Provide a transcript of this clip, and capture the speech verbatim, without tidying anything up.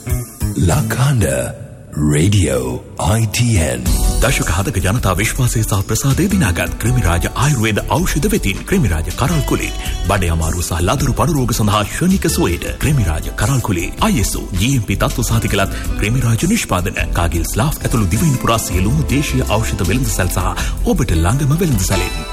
Lakanda Radio I T N දශක හතක ජනතා විශ්වාසය සහ ප්‍රසාදය දිනාගත් ක්‍රිමිරාජ ආයුර්වේද ඖෂධ වෙතින් ක්‍රිමිරාජ කරල් කුලේ බඩ අමාරු සහ ලදරු පඩු රෝග සඳහා ශනික සුවයට ක්‍රිමිරාජ කරල් කුලේ I S O G M P තත්ත්ව සහතික ලත් ක්‍රිමිරාජ නිෂ්පාදන කාගිල් ස්ලාෆ් ඇතුළු දිවයින පුරා සියලුම දේශීය ඖෂධ වෙළඳසැල් සහ ඔබට ළඟම වෙළඳසැලෙන්